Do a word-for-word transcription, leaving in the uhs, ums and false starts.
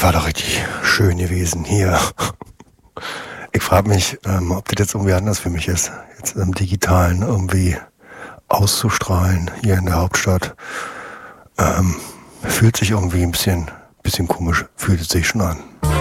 war doch richtig schön gewesen hier. Ich frage mich, ähm, ob das jetzt irgendwie anders für mich ist, jetzt im Digitalen irgendwie auszustrahlen hier in der Hauptstadt. Ähm, fühlt sich irgendwie ein bisschen, bisschen komisch, fühlt es sich schon an.